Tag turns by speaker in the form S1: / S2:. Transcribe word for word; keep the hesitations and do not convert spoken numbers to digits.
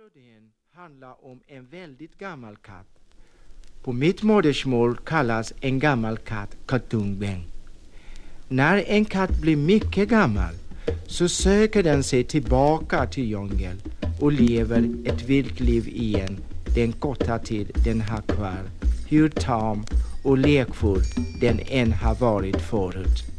S1: melodin handlar om en väldigt gammal katt. På mitt modersmål kallas en gammal katt kattungbäng. När en katt blir mycket gammal så söker den sig tillbaka till djungeln och lever ett vilt liv igen den korta tid den har kvar, hur tam och lekfull den än har varit förut.